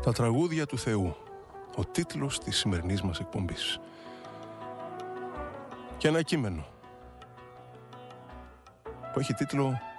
Τα τραγούδια του Θεού, ο τίτλος της σημερινής μας εκπομπής. Και ένα κείμενο που έχει τίτλο